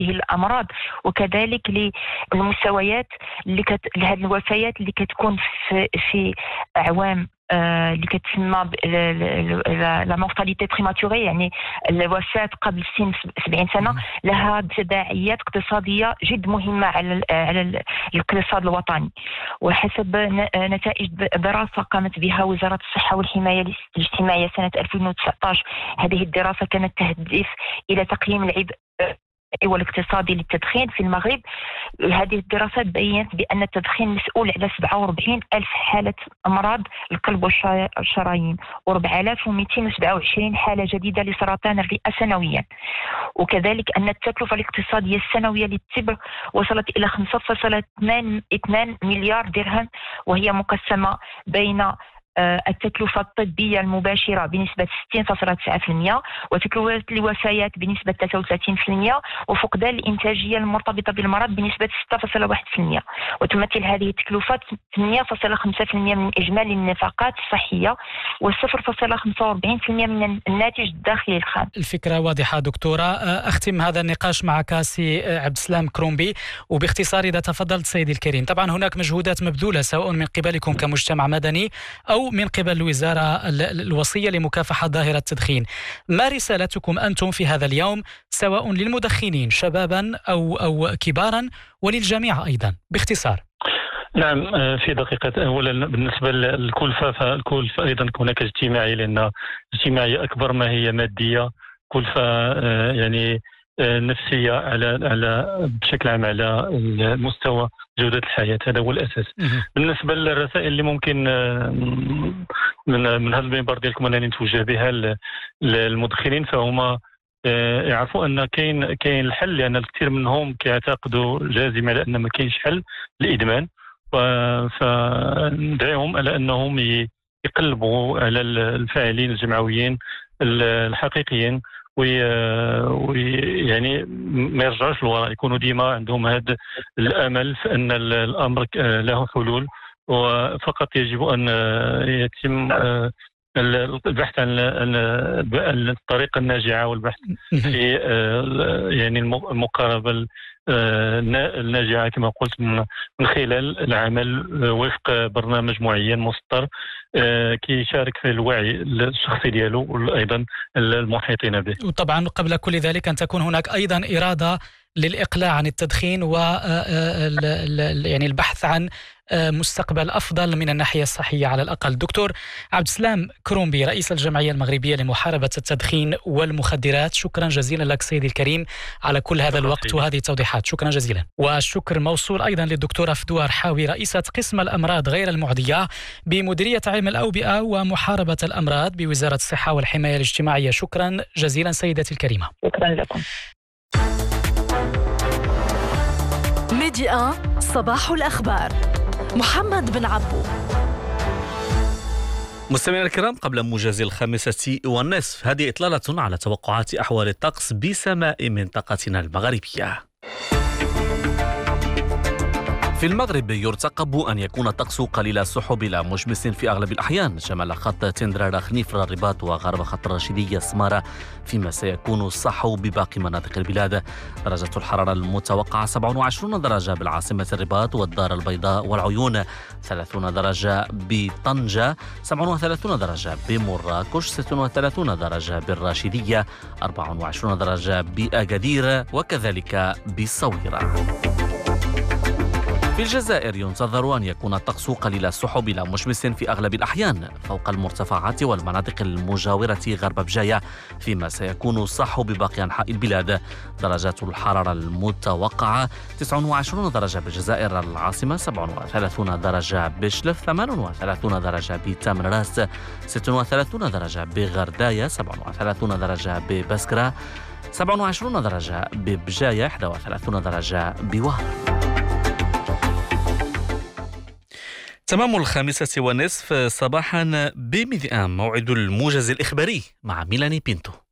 الأمراض، وكذلك للمستويات لهذه الوفيات اللي كتكون في أعوام اللي كتسمى لا مورتاليتي بريماتوري، يعني الوفاة قبل سن 70 سنة، لها تداعيات اقتصادية جد مهمة على الاقتصاد الوطني. وحسب نتائج دراسة قامت بها وزارة الصحة والحماية الاجتماعية سنة 2019، هذه الدراسة كانت تهدف إلى تقييم العبء والاقتصادي للتدخين في المغرب. هذه الدراسات بيّنت بأن التدخين مسؤول على 47 ألف حالة أمراض القلب والشرايين، و4227 حالة جديدة لسرطان الرئة سنويا. وكذلك أن التكلفة الاقتصادية السنوية للطب وصلت إلى 5.2 مليار درهم، وهي مقسمة بين التكلفة الطبية المباشرة بنسبة 60.9%، وتكلفة الوفيات بنسبة 33%، وفقدان الإنتاجية المرتبطة بالمرض بنسبة 6.1%. وتمثل هذه التكلفات 8.5% من إجمالي النفقات الصحية، و0.45% من الناتج الداخلي الخام. الفكرة واضحة دكتورة. أختم هذا النقاش معك سي عبد السلام كرومبي، وباختصار إذا تفضلت سيدي الكريم. طبعا هناك مجهودات مبذولة سواء من قبلكم كمجتمع مدني أو من قبل الوزارة الوصية لمكافحة ظاهرة التدخين. ما رسالتكم أنتم في هذا اليوم سواء للمدخنين شبابا أو كبارا وللجميع أيضا باختصار؟ نعم، في دقيقة. أولا بالنسبة للكلفة، فالكلفة أيضا هناك اجتماعية، لأن اجتماعية أكبر ما هي مادية. كلفة يعني نفسية على بشكل عام على مستوى جودة الحياة، هذا هو الأساس. بالنسبة للرسائل اللي ممكن من هذا المنبر ديالكم أنني نتوجه بها للمدخنين، فهما يعرفوا أن كاين الحل، لأن الكثير منهم كيعتقدوا جازم على أن ما كاينش حل للإدمان، فندعيهم على أنهم يقلبوا على الفاعلين الجمعويين الحقيقيين، ويعني ما يرجعوش للوراء، يكونوا ديما عندهم هذا الامل في ان الامر له حلول، وفقط يجب ان يتم البحث عن الطريقه الناجعه، والبحث في يعني المقاربه الناجعه كما قلت من خلال العمل وفق برنامج معين مسطر كيشارك في الوعي الشخصي ديالو وايضا المحيطين به. وطبعا قبل كل ذلك ان تكون هناك ايضا اراده للإقلاع عن التدخين و يعني البحث عن مستقبل أفضل من الناحية الصحية على الأقل. دكتور عبد السلام كرومبي، رئيس الجمعية المغربية لمحاربة التدخين والمخدرات، شكرا جزيلا لك سيدي الكريم على كل هذا الوقت وهذه التوضيحات، شكرا جزيلا. والشكر موصول أيضا للدكتورة فدوى رحاوي، رئيسة قسم الأمراض غير المعدية بمديرية علم الأوبئة ومحاربة الأمراض بوزارة الصحة والحماية الاجتماعية، شكرا جزيلا سيدتي الكريمة. شكرا لكم. ميديا صباح الأخبار، محمد بن عبو. مستمعينا الكرام، قبل موجز 5:30 هذه إطلالة على توقعات أحوال الطقس بسماء منطقتنا المغربية. في المغرب يرتقب أن يكون الطقس قليل السحب إلى مشمس في أغلب الأحيان شمال خط تندرا خنيفر الرباط وغرب خط الرشيدية سمارة، فيما سيكون الصحو بباقي مناطق البلاد. درجة الحرارة المتوقعة 27 درجة بالعاصمة الرباط والدار البيضاء والعيون، 30 درجة بطنجة، 37 درجة بمراكش، 36 درجة بالراشدية، 24 درجة بأكادير وكذلك بالصويرة. في الجزائر ينتظر أن يكون الطقس قليل السحب إلى مشمس في أغلب الأحيان فوق المرتفعات والمناطق المجاورة غرب بجاية، فيما سيكون الصحو بباقي أنحاء البلاد. درجات الحرارة المتوقعة 29 درجة بالجزائر العاصمة، 37 درجة بشلف، 38 درجة بتامراست، 36 درجة بغرداية، 37 درجة ببسكرة، 27 درجة ببجاية، 31 درجة بوهران. تمام 5:30 صباحا بمذئام، موعد الموجز الإخباري مع ميلاني بينتو.